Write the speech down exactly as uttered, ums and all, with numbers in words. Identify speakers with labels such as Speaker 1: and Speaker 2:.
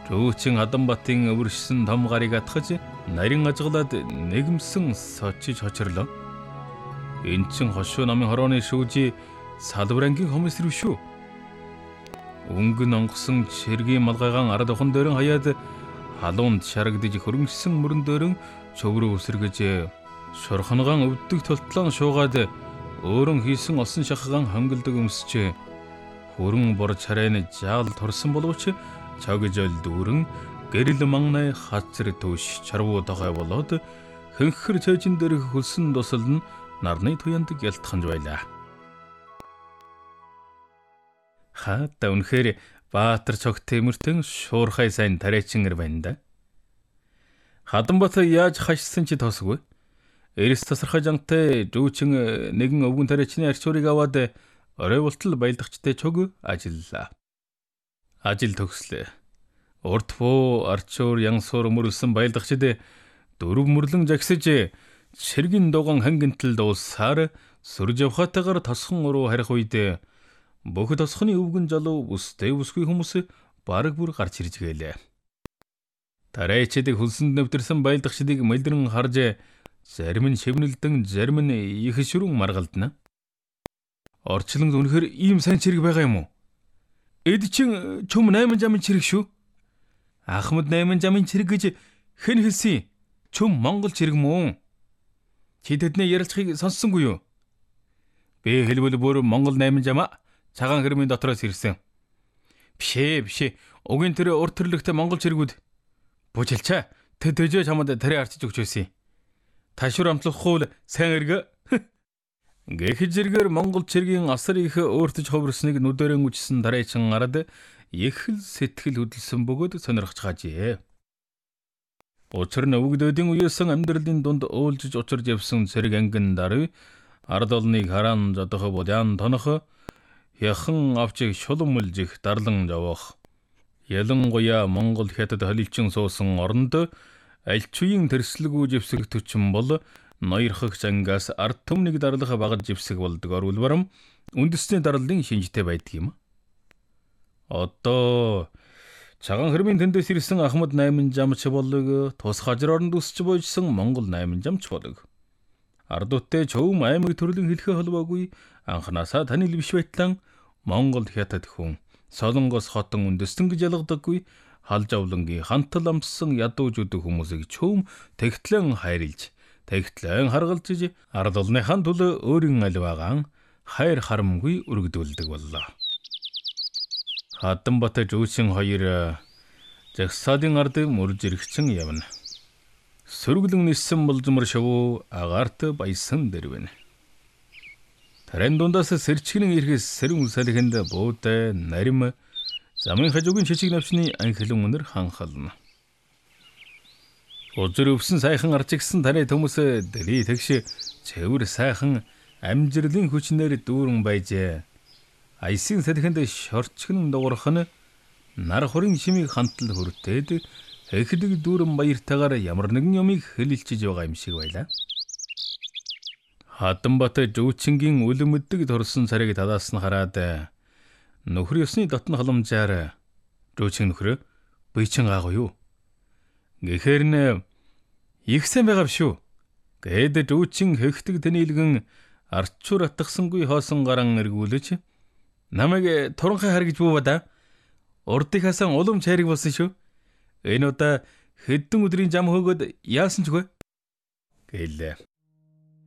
Speaker 1: Жүүчин Хаданбатын өвөршсөн том гарыг атгаж нарийн ажглаад нэгмсэн сочиж хочрлоо. Энэ чин хошуу намын хорооны шүүжи салбарангийн хүмүүсрв шүү. Өнгөн онгосон чиргийн малгайгаан ард охон дөрөн хаяад халуунд шарагдж хөрөнгөсөн мөрөн дөрөн чөврөө үсэргэж шорхонгон өвддөг толтлон шуугаад өөрөн хийсэн олсон шахгаан хонголдог өмсч хөрөн бор чарайны жаал торсон боловч чагжол дүүрэн гэрэл мангнай хацэр төш чарвуу дагай болоод хэнхэр цэжин дээрх хөлсөн дусал нь нарны туянд ялтханж байлаа. Хата үнэхээр Баатар цогт темиртэн шуурхай сайн тариачингэр байна да. Хаданбат яаж хашсан ч тосгүй. Эрс тасархай жантай дүүчин нэгэн өвгөн тариачны арчуурыг аваад орой болтол баялдагчтай чөг ажиллаа. Ажил төгслөө. Урд буу арчуур янсуур мөрлсөн баялдагчид дөрөв мөрлөн жагсаж ширгэн дуган хангинтал дуусаар сүрж явхатайгаар тосхон уруу харих үед бүх тосхны өвгөн залуу бүстэй бүсгүй хүмүүс бараг бүр гарч ирж гэлээ. Тариачдыг хөлсөнд нэвтэрсэн баялдагчдыг мэлдэрэн харж зарим нь шивнэлдэн зарим нь их шүрэн маргалдана. Орчлон үнэхээр ийм сайн чирэг байгаа юм уу? Эд чин чөм найман жамын чирэг шүү. Ахмад найман жамын чирэг гэж хэн хэлсэн? Чөм Монгол чирэг мөн. Чи тэдний ярилцахыг сонссонгүй юу? Би хэлбэл бүр Монгол найман жамаа цагаан хэрмийн дотроос ирсэн. Бишээ бишээ. Угийн тэр урт төрлөختөй Монгол чиргүүд. Бүжилчаа. Тэ төжөө чамд тэрэ арчиж өгч байсан. Ташуур амтлахгүй сайн эргэ. Гэх зэргээр Монгол чиргийн асар их өөртөж ховрсныг нүдэрэн үчсэн дараачин гараад их л сэтгэл хөдлсөн бөгөөд сонирхож хаажээ. Учир нь өвгдөөдийн үеэсэн амьдралын дунд уйлжж учирж явсан цэрэг ангин даруй ард олныг хараан жодох бодян тонох яхан авчиг шулмулж их дарлан явах. Ялангуяа Монгол хятад холилчин суусан оронд альчуийн тэрслэгүү живсэг төчин бол ноёрхох зангаас ард түмнийг дарлах багад живсэг болдгоор үлбарам үндэсний дарлалын шинжтэй байдаг юм. Одоо цагаан хэрмийн тэндээс ирсэн Ахмад найман жамч болог тус хажар оронд үсч буйжсан Монгол найман жамч болог. Ардуудтай чөм аймаг төрлийн хэлхээ холбоогүй анханасаа танил биш байтан Монгол хятад хүн Солонгос хотон үндэстэн гэж ялгадаггүй хал жавлангийн хантал амссан ядууж өдөг хүмүүсийг чөм тэгтлэн хайрлж тэгтлэн харгалзж ард олныхан төлөө өөрийн аливаагаан хайр харамгүй өргөдүүлдэг боллоо. Хаданбат жүүчин хоёр жагсаалын ард мөрж иргсэн явна. Сөргөлөн ниссэн болжмор шавуу агаарт баясан дэрвэн. Тарин дундаас сэрчгэн ирэхээс сэрэн үсэлхэнд буудай нарим замын хажуугийн шишиг навчны анхлын өнөр ханхална. Узэр өвсөн сайхан арчигсан таны төмөс дэрий тэгш цэвэр сайхан амжилтын хүчнээр дүүрэн байжээ. Айсын сэлхэнд шорчгэн дуурах нь нар хорын шимийг хантал хүртээд эхлэг дүүрэн баяртайгаар ямар нэгэн юмыг хэлэлчиж байгаа юм шиг байлаа. Хаданбат жүүчингийн үлэмэддэг торсон царийг тадаасан хараад нөхөр ёсны дотн халамжаар жүүчин нөхрөө би чин гаагүй юу? Гэхээр нэ их сайн байгаа шүү. Гээд жүүчин хэгтэг тэнилгэн арчуур атгасангүй хоосон гаран эргүүлж намайг туранхай хар гэж бүү бада. Урдынхаасан улам чайраг болсон шүү. Энэ удаа хэдэн өдрийн зам хөөгд яасан ч үгүй гэлээ.